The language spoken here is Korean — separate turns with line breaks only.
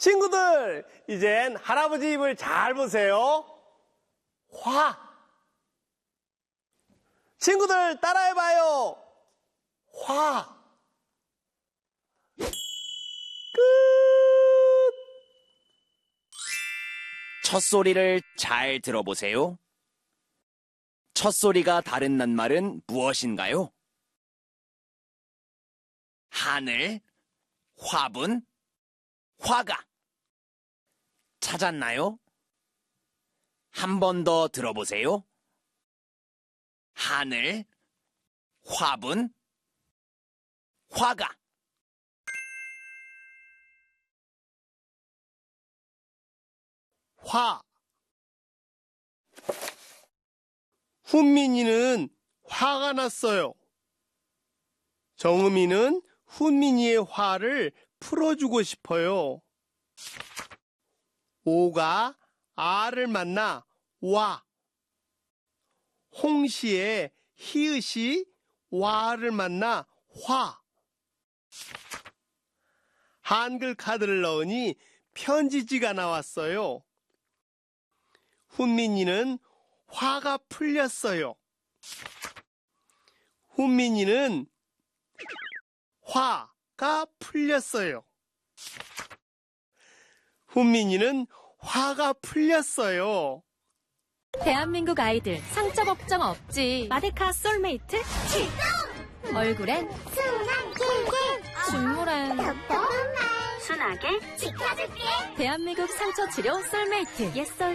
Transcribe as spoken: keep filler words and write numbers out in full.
친구들, 이젠 할아버지 입을 잘 보세요. 화. 친구들, 따라해봐요. 화. 끝.
첫 소리를 잘 들어보세요. 첫 소리가 다른 낱말은 무엇인가요? 하늘, 화분, 화가. 찾았나요? 한 번 더 들어보세요. 하늘, 화분, 화가.
화. 훈민이는 화가 났어요. 정음이는 훈민이의 화를 풀어주고 싶어요. 오가 아를 만나 와. 홍시의 히읗이 와를 만나 화. 한글 카드를 넣으니 편지지가 나왔어요. 훈민이는 화가 풀렸어요. 훈민이는 화가 풀렸어요. 훈민이는 화가 풀렸어요.
대한민국 아이들 상처 걱정 없지. 마데카 솔메이트 출동! 얼굴엔 순한 꿀꿀, 눈물엔 덕덕한 말 순하게 지켜줄게. 대한민국 상처 치료 솔메이트 옛솔